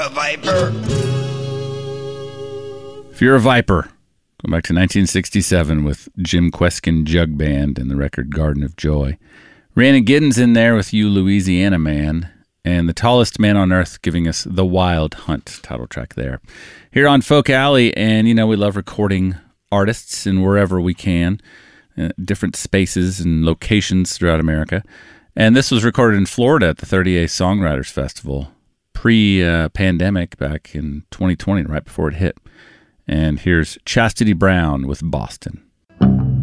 a viper. If You're a Viper, go back to 1967 with Jim Kweskin Jug Band and the record Garden of Joy. Rhiannon Giddens in there with You Louisiana Man, and The Tallest Man on Earth giving us The Wild Hunt title track there. Here on Folk Alley, and we love recording artists and wherever we can, different spaces and locations throughout America. And this was recorded in Florida at the 30A Songwriters Festival, pre-pandemic back in 2020, right before it hit. And here's Chastity Brown with Boston.